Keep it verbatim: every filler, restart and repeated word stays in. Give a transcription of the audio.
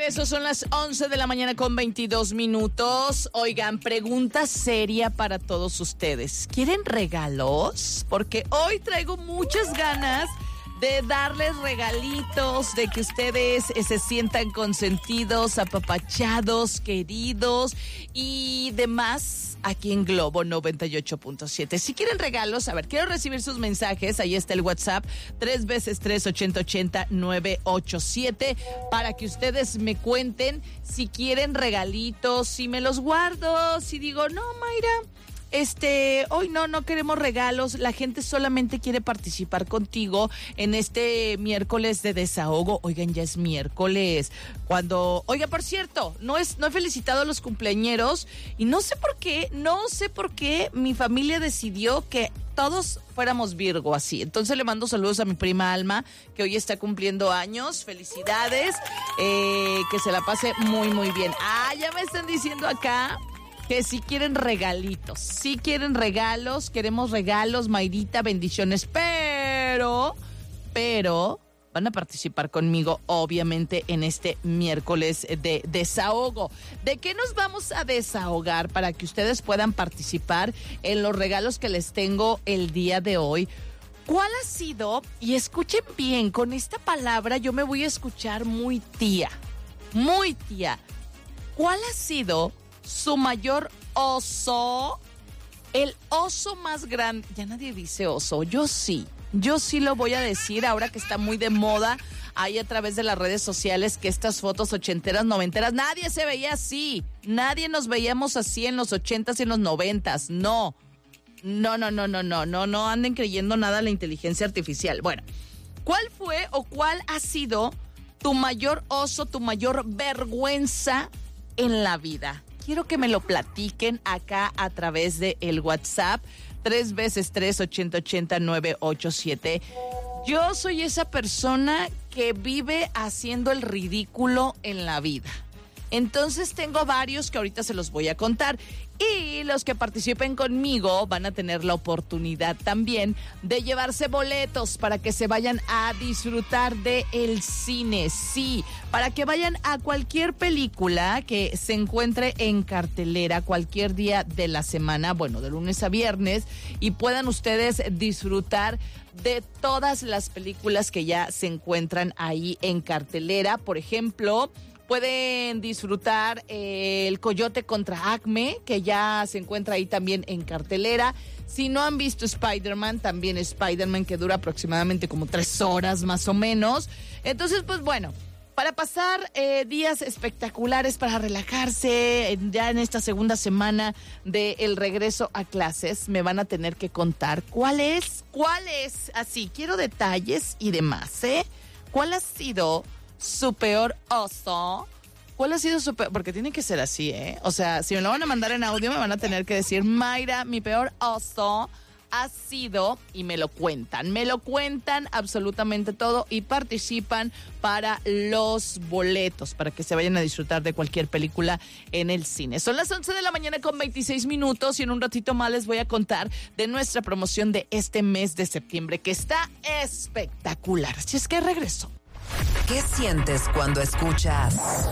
regreso, son las once de la mañana con veintidós minutos. Oigan, pregunta seria para todos ustedes. ¿Quieren regalos? Porque hoy traigo muchas ganas de darles regalitos, de que ustedes eh, se sientan consentidos, apapachados, queridos y demás aquí en Globo noventa y ocho punto siete. Si quieren regalos, a ver, quiero recibir sus mensajes. Ahí está el WhatsApp, tres veces tres, ochenta ochenta, nueve ocho siete, para que ustedes me cuenten si quieren regalitos, si me los guardo, si digo, no, Mayra, Este, hoy no, no queremos regalos, la gente solamente quiere participar contigo en este miércoles de desahogo. Oigan, ya es miércoles. Cuando, oiga, por cierto, no es, no he felicitado a los cumpleañeros y no sé por qué, no sé por qué mi familia decidió que todos fuéramos Virgo así. Entonces le mando saludos a mi prima Alma, que hoy está cumpliendo años. Felicidades, eh, que se la pase muy, muy bien. Ah, ya me están diciendo acá que si quieren regalitos, si quieren regalos, queremos regalos, Mayrita, bendiciones, pero, pero van a participar conmigo, obviamente, en este miércoles de desahogo. ¿De qué nos vamos a desahogar para que ustedes puedan participar en los regalos que les tengo el día de hoy? ¿Cuál ha sido? Y escuchen bien, con esta palabra yo me voy a escuchar muy tía, muy tía. ¿Cuál ha sido su mayor oso? El oso más grande. Ya nadie dice oso, yo sí. Yo sí lo voy a decir ahora que está muy de moda ahí a través de las redes sociales, que estas fotos ochenteras, noventeras, nadie se veía así. Nadie nos veíamos así en los ochentas y en los noventas. No. No, no, no, no, no, no, no anden creyendo nada a la inteligencia artificial. Bueno, ¿cuál fue o cuál ha sido tu mayor oso, tu mayor vergüenza en la vida? Quiero que me lo platiquen acá a través de el WhatsApp, tres veces tres, ochenta ochenta, nueve ocho siete. Yo soy esa persona que vive haciendo el ridículo en la vida. Entonces tengo varios que ahorita se los voy a contar. Y los que participen conmigo van a tener la oportunidad también de llevarse boletos para que se vayan a disfrutar de el cine. Sí, para que vayan a cualquier película que se encuentre en cartelera cualquier día de la semana, bueno, de lunes a viernes, y puedan ustedes disfrutar de todas las películas que ya se encuentran ahí en cartelera. Por ejemplo, pueden disfrutar eh, El Coyote contra Acme, que ya se encuentra ahí también en cartelera. Si no han visto Spider-Man, también Spider-Man, que dura aproximadamente como tres horas más o menos. Entonces, pues bueno, para pasar eh, días espectaculares, para relajarse eh, ya en esta segunda semana del regreso a clases, me van a tener que contar cuál es, cuál es, así, quiero detalles y demás, ¿eh? ¿Cuál ha sido su peor oso? ¿Cuál ha sido su peor? Porque tiene que ser así, ¿eh? O sea, si me lo van a mandar en audio, me van a tener que decir, Mayra, mi peor oso ha sido, y me lo cuentan, me lo cuentan absolutamente todo y participan para los boletos, para que se vayan a disfrutar de cualquier película en el cine. Son las once de la mañana con veintiséis minutos y en un ratito más les voy a contar de nuestra promoción de este mes de septiembre, que está espectacular. Así es que regreso. ¿Qué sientes cuando escuchas